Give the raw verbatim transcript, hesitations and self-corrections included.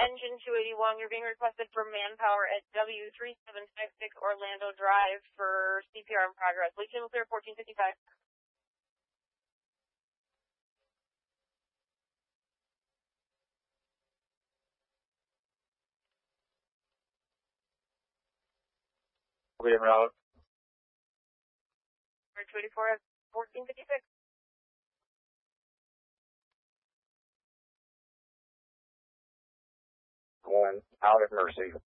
Engine two eighty-one, you're being requested for manpower at W three seven five six Orlando Drive for C P R in progress. Lead channel clear fourteen fifty-five. We en route. two eighty-four at fourteen fifty-six. One out at Mercy.